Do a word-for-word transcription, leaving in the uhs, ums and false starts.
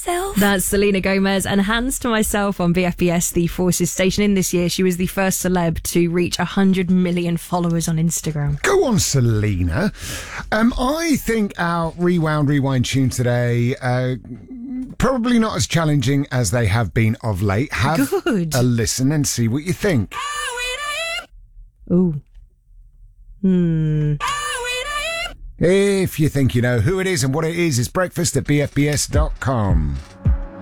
myself. That's Selena Gomez and Hands to Myself on B F B S, the Forces station. In this year, she was the first celeb to reach one hundred million followers on Instagram. Go on, Selena. Um, I think our Rewound Rewind tune today, uh, probably not as challenging as they have been of late. Have Good. a listen and see what you think. Ooh. Hmm. If you think you know who it is and what it is, it's breakfast at b f b s dot com.